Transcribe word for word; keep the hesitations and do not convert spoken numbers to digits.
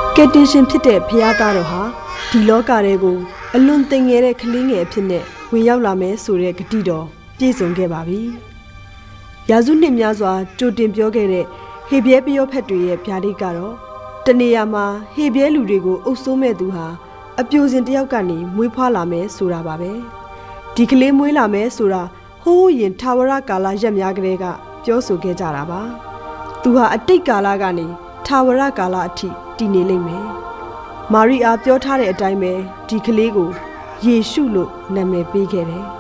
ကယ်တင်ရှင်ဖြစ်တဲ့ဖခင်သားတော်ဟာဒီလောကထဲကိုအလွန်သိငယ်တဲ့ကလေးငယ်အဖြစ်နဲ့ဝင်ရောက်လာမယ်ဆိုတဲ့ဂတိတော်ပြည့်စုံခဲ့ပါပြီ။ရာစုနှစ်များစွာကြိုတင်ပြောခဲ့တဲ့ဟေဘရဲပယောဖက်တွေရဲ့ဗျာဒိတ်ကတော့တနေရာမှာဟေဘရဲလူတွေကိုအုပ်စိုးမဲ့သူဟာအပြိုစင်တစ်ယောက်ကနေမွေးဖွားလာမယ်ဆိုတာပါပဲ။ဒီကလေးမွေးလာမယ်ဆိုတာဟိုးရင်ထာဝရကာလရက်များကလေးကပြောဆိုခဲ့ကြတာပါ။သူဟာအတိတ်ကာလကနေထာဝရကာလအထိတည်နေလိမ့်မယ်။မာရိအားပြောထားတဲ့အတိုင်းပဲဒီကလေးကိုယေရှုလို့နာမည်ပေးခဲ့တယ်။